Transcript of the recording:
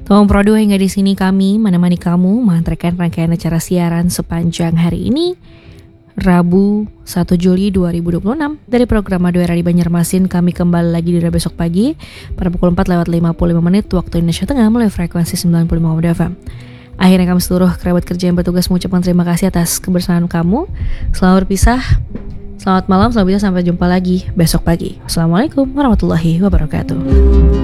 Tolong Pro 2 hingga di sini kami menemani kamu mengantarkan rangkaian acara siaran sepanjang hari ini, Rabu 1 Juli 2026 dari program Madu Era di Banjarmasin. Kami kembali lagi di besok pagi pada pukul 4:55 waktu Indonesia Tengah melalui frekuensi 95 FM. Akhirnya kami seluruh kerabat kerja yang bertugas mengucapkan terima kasih atas kebersamaan kamu. Selamat berpisah. Selamat malam, selamat berpisah, sampai jumpa lagi besok pagi. Assalamualaikum warahmatullahi wabarakatuh.